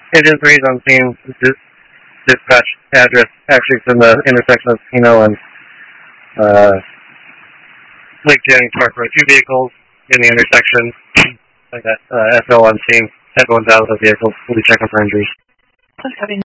Engine 3 is on scene. Dispatch address actually it's in the intersection of Pino and Lake Jennings Park Road. 2 vehicles in the intersection. I got SO on scene. Everyone's out of the vehicles. We'll be checking for injuries.